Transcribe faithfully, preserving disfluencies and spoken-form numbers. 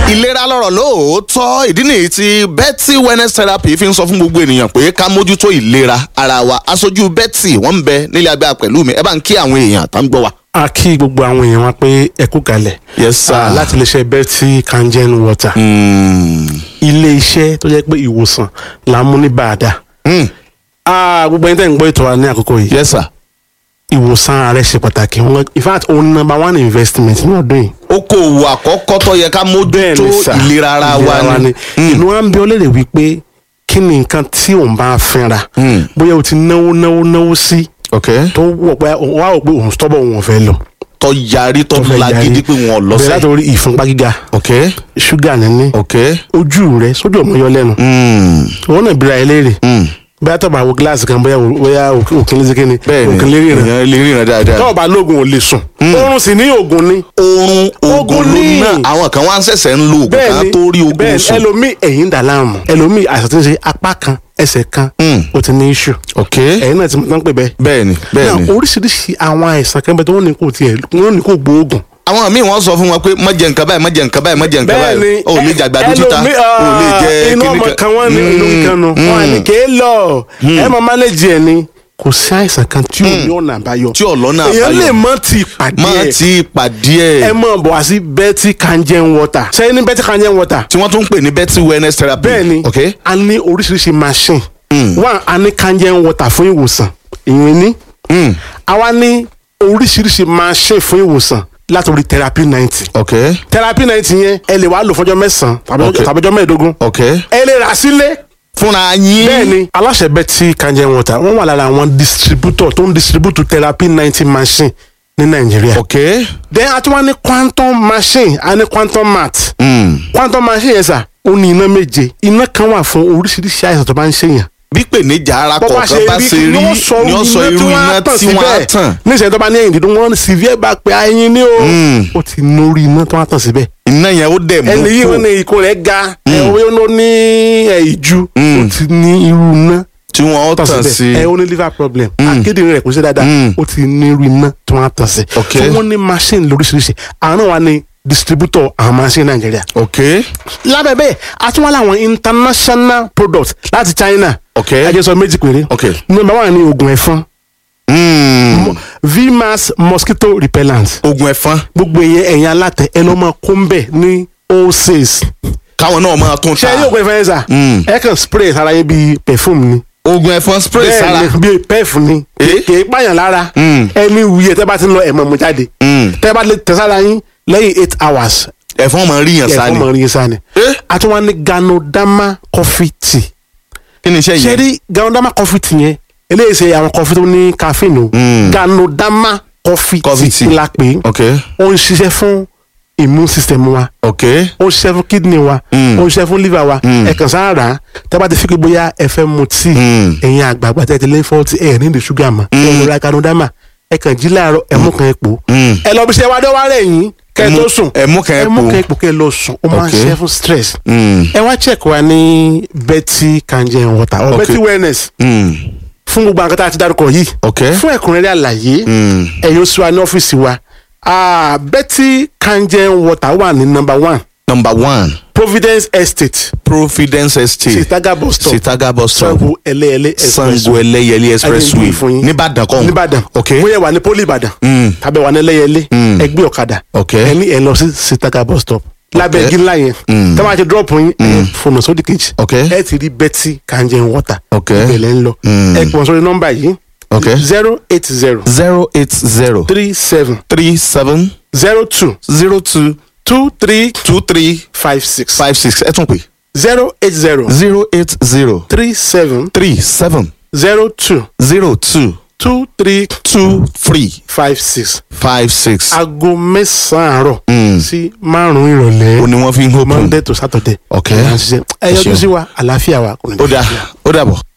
ìlera lọ́rọ̀ lóòótọ́ ìdí nìyí tí Betty Wellness Therapy fi ń sọ fún gbogbo ènìyàn pé ká mójútó ìlera ara wa. Aṣojú Betty wọ́n ń bẹ nílé agbára pẹ̀lú mi ẹ bá ń kí àwọn èèyàn tá ń gbọ́ wa. A kí gbogbo àwọn èèyàn wa pé ẹ kú kalẹ̀. Yes sir. Uh, láti iléeṣẹ́ Betty Kangen Water. Mm. ilé iṣẹ́ tó jẹ́ pé ìwòsàn là ń mú ní bàdà. Mm. gbogbo ẹni tẹ́ ń gbọ́ ètò wa ní àkókò yìí. Yes sir. ìwòsàn ara ṣe pàtàkì. In fact òun number one investment ní ọdún yìí. Okòwò àkọ́kọ́ tó yẹ ká mójútó ìlera ara wa ni. Inú wa ń bí ọ léèrè wípé kí ni nǹkan tí òun bá fínra. Bóyá o ti náwó náwó náwó sí. tó wọ̀ pé wá wò pé òun tọ́bọ̀ òun fẹ́ lọ. tó yarí tó lagidi pé wọn lọ bẹ̀rẹ̀ látòrí ìfúnpá gíga. ṣúgà níní. ojú rẹ sójú ọmọ yọ lẹ́nu. wọn náà bira ẹ léèrè. bóyá tó bá wo gíláàsì kan bóyá bóyá òkèlè ṣe kíni òkèlè ríran lè ríran dáadáa. tó bá lóògùn ò lè sùn. oorun sì ní oògùn ni. oorun oògùn ló náà àwọn kan wá ń ṣẹ̀ṣẹ̀ ń lo oògùn kan tó rí oògùn sùn. ẹlòmíì ẹ̀yìn dà láàmú ẹlòmíì àìsàn tí ń ṣe apá kan ẹsẹ̀ kan ó ti ní iṣu. ẹ̀yin náà ti mọ̀ tán pé bẹ́ẹ̀. bẹ́ẹ̀ni bẹ́ẹ̀ni. náà oríṣiríṣi àwọn àìsàn kan bẹ tó wọ́n ní kò tiẹ̀ wọ́n ní kò gbóògùn. àwọn míì wọ́n sọ fún wọn pé má jẹ nǹkan báyìí má jẹ nǹkan báyìí má jẹ nǹkan báyìí o lè jàgbàdo títa o lè jẹ inú ọmọ kan wọn ní inú kan nù wọn àní kéé lọ ẹ mọ mánéjì ẹ ni kò sí àìsàn kan tí ò ní ọ̀nà àbáyọ. tí ọ̀lọ́nà àbáyọ èèyàn lè mọ ti pàdé ẹ mọ ti pàdé ẹ. ẹ mọ bọ̀ wá sí Betty Kangen Water. sẹ́yìn ní Betty Kangen Water. tí wọ́n tún ń pè ní Betty Wellness Therapy. bẹ́ẹ̀ni a ní oríṣiríṣi machine. wọ́n a ní Kangen Water fún ìwòsàn ìyẹn ní. àwa ní oríṣiríṣi machine fún ìwòsàn látòrí therapy ninety. okay. therapy ninety yẹn ẹ lè wá lò fọjọ́ mẹ́sàn-án tàbí ọjọ́ mẹ́ẹ̀ẹ́dógún. okay. ẹ lè rà sílé fúnra yín. bẹ́ẹ̀ni aláṣẹ Betty Kangen Water wọ́n wà lára àwọn distributor tó ń distribute therapy ninety machine ní Nàìjíríà. okay. then a tún wá ní quantum machine a ní quantum mat. Mm. quantum machine yẹn sà ó ní iná méje iná kan wà fún oríṣiríṣi àìsàn tó bá ń ṣèyàn. bí pèníjà ara kọ̀ọ̀kan bá ṣe rí ni ó sọ irú iná tí wọ́n á tàn. níṣẹ́ tó bá ní ẹ̀yìn dídùn wọn severe bá pe ẹyin ní o. ó ti nórí iná tó wá tàn síbẹ̀. iná yẹn ó dẹ̀ mú kó. ẹni yìí wọn ní ikùn rẹ̀ ga ẹ̀wọ́n yóò ní ìju ó ti ní irú iná tí wọ́n ó tàn sí. ẹ ó ní liver problem akédèrè rẹ̀ kò sí dáadáa ó ti ní irú iná tí wọ́n á tàn sí. okay. so wọ́n ní machine lóríṣiríṣi àwọn náà wà ní distributor àwọn machine Nàìjíríà. okay. lábẹ́ bẹ́ẹ̀ a tún wá láwọn international products láti China. okay. ẹ jẹ́ sọ méjì péré. okay. number one ni oògùn ẹ̀fọn. V-Max mosquito repellent. oògùn ẹ̀fọn. gbogbo ìyẹn ẹ̀yin alátẹ ẹ lọ́ máa kó ń bẹ̀ ní wholesale. káwọn náà máa tún ta. ṣé yóò gbé fẹ́ sà. ẹ kàn spray sára yẹn bíi perfume ni. oògùn ẹ̀fọn spray sára. bẹ́ẹ̀ ni bíi pef ni. kì í pààyàn lára. ẹni wuyẹ tẹ́ bá ti ń lọ ẹ̀mọ́ mu jáde. tẹ́ bá lè tẹ̀ sára yín lẹ́yìn eight hours. ẹ̀fọn máa rí yàn sáni. ẹ̀fọn máa rí yàn sáni. a tún wá ní Ganoderma coffee tea. kí ni iṣẹ́ yẹn. ṣé rí Ganoderma coffee tea yẹn eléyìí ṣe àwọn coffee tó ní caffeine o. Ganoderma coffee tea la pè é. ó ń ṣiṣẹ́ fún immune system wa. okay. ó ń ṣiṣẹ́ fún kidney wa. ó ń ṣiṣẹ́ fún liver wa. ẹ kàn sáà rà á tẹ́ bá ti fi pé bóyá ẹ fẹ́ mu tíì. ẹ̀yin àgbààgbà tẹ́ ti lé fọ́ọ̀tì ẹ̀ ní ìdí ṣúgà mọ́. ẹ lọ ra Ganoderma ẹ kàn jí láàárọ̀ ẹ mú kan epo. ẹ lọ bí ṣe wá dé wá rẹ̀ yín kẹ́ tó sùn. ẹ mú kan epo ẹ mú kan epo kẹ́ lọ sùn ó máa ń ṣiṣẹ́ fún stress. ẹ wá check wa ní Betty Kangen Water or Betty Wellness. fún gbogbo àwọn kan tá a ti dárúkọ yìí. fún ẹ̀kúnrẹ́rẹ́ àlàyé ẹ̀yin oṣù wa ní ọ́fíìsì wa. Ah, Betty Kangen Water wà ní number one. number one. Providence Estate. Providence Estate. Sitaga bus stop. Sitaga bus stop. Sango Ẹlẹ́yẹlé expressway. Sango Ẹlẹ́yẹlé expressway. Nìbàdàn kọ́. Nìbàdàn. ok. bóyá wà ní poli Ìbàdàn. tàbí wà ní Ẹlẹ́yẹlé. ẹgbẹ́ ọ̀kadà. ok. ẹni ẹ lọ sí Sitaga bus stop. lábẹ́ igi ńlá yẹn. tẹ́ bá ti drop yín. fònà sódì kejì. ok. ẹ ti rí Betty Kangen Water. ok. ìbẹ̀lẹ̀ ń lọ. ẹ pọ̀ sórí nọ́mbà yìí. ok. zero eight zero. zero eight zero. three seven. three seven. zero two. zero two. two three. two three. five six. five six ẹ tún pè. zero eight zero. zero eight zero. three seven. three seven. zero two. zero two. two three. two three. five six. five six. aago mẹ́sàn-án àárọ̀ sí márùn-ún ìrọ̀lẹ́. ó ní wọ́n fi ń hópin. Monday to Saturday. ok. ẹ yọjú sí wa àlàáfíà wa. ó dà ó dàbọ̀.